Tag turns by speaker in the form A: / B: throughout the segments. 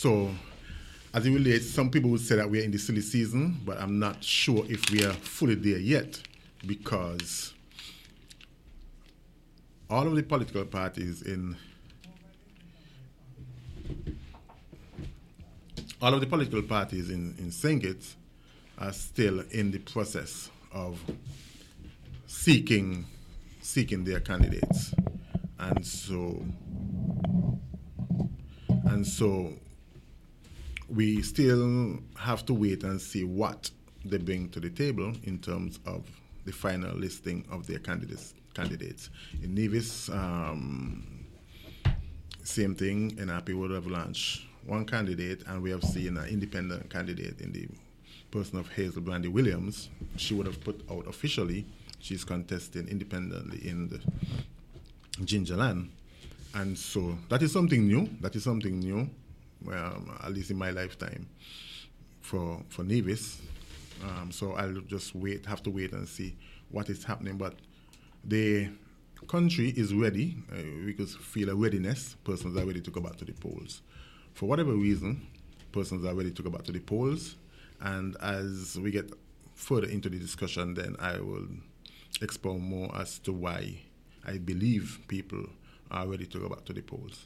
A: So, as it relates, some people would say that we are in the silly season, but I'm not sure if we are fully there yet, because all of the political parties in St. Kitts are still in the process of seeking their candidates, and so we still have to wait and see what they bring to the table in terms of the final listing of their candidates. In Nevis, same thing. NRP would have launched one candidate, and we have seen an independent candidate in the person of Hazel Brandy Williams. She would have put out officially she's contesting independently in the Gingerland. And so that is something new. At least in my lifetime, for Nevis. So I'll just have to wait and see what is happening. But the country is ready. We could feel a readiness. Persons are ready to go back to the polls. For whatever reason, persons are ready to go back to the polls. And as we get further into the discussion, then I will expound more as to why I believe people are ready to go back to the polls.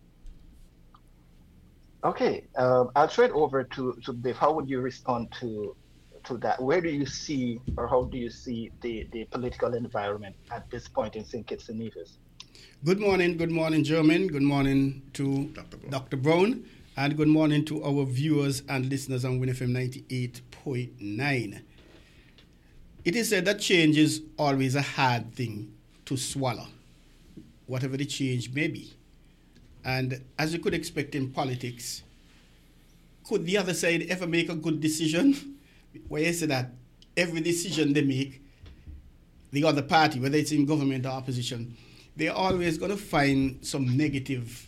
B: Okay, I'll throw it over to Biff. How would you respond to that? Where do you see, or how do you see the political environment at this point in St. Kitts and Nevis?
C: Good morning, German. Good morning to Dr. Brown, and good morning to our viewers and listeners on Win FM 98.9. It is said that change is always a hard thing to swallow, whatever the change may be. And as you could expect in politics, could the other side ever make a good decision? Where you say that every decision they make, the other party, whether it's in government or opposition, they're always going to find some negative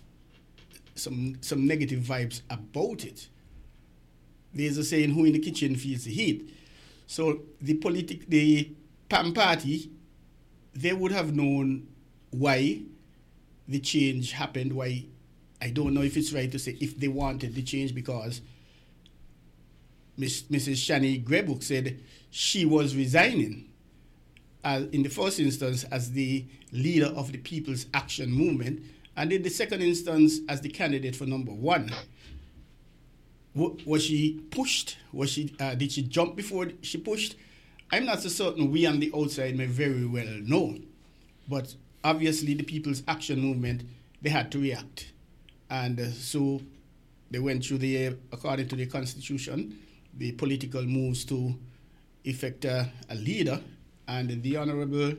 C: vibes about it. There's a saying, who in the kitchen feels the heat. So the PAM party, they would have known why the change happened, why. I don't know if it's right to say if they wanted the change, because Mrs. Shani Grebuk said she was resigning in the first instance as the leader of the People's Action Movement, and in the second instance as the candidate for number one. Was she pushed? Did she jump before she pushed? I'm not so certain. We on the outside may very well know, but obviously the People's Action Movement, they had to react. And so they went through according to the Constitution, the political moves to effect a leader. And the Honorable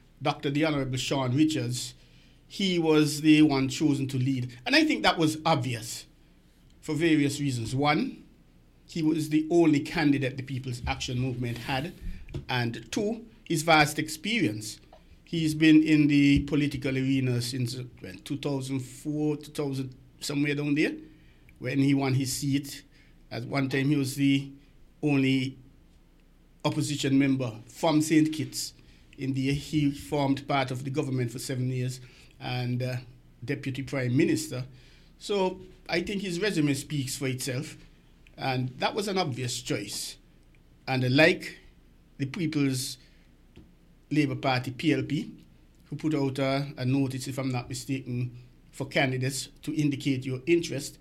C: Sean Richards, he was the one chosen to lead. And I think that was obvious for various reasons. One, he was the only candidate the People's Action Movement had. And two, his vast experience. He's been in the political arena since 2004, 2000, somewhere down there, when he won his seat. At one time, he was the only opposition member from St. Kitts. He formed part of the government for 7 years and deputy prime minister. So I think his resume speaks for itself, and that was an obvious choice. And like the People's Labour Party, PLP, who put out a notice, if I'm not mistaken, for candidates to indicate your interest.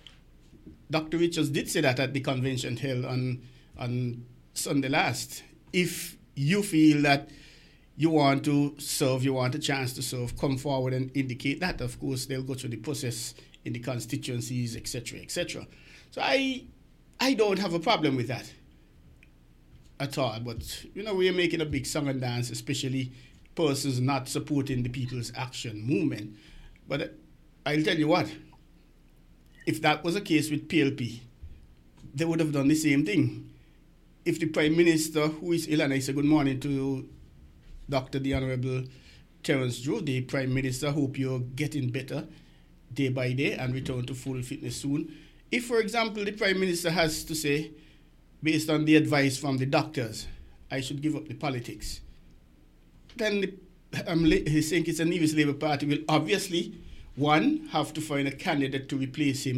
C: Dr. Richards did say that at the convention held on Sunday last. If you feel that you want to serve, you want a chance to serve, come forward and indicate that. Of course, they'll go through the process in the constituencies, etc., etc. So I don't have a problem with that at all. But, we are making a big song and dance, especially persons not supporting the People's Action Movement. But I'll tell you what, if that was the case with PLP, they would have done the same thing. If the Prime Minister, who is ill, and I say good morning to the Honorable Terence Drew, the Prime Minister, hope you're getting better day by day and return to full fitness soon. If, for example, the Prime Minister has to say, based on the advice from the doctors, I should give up the politics, then the St. Kitts and Nevis Labour Party will obviously, one, have to find a candidate to replace him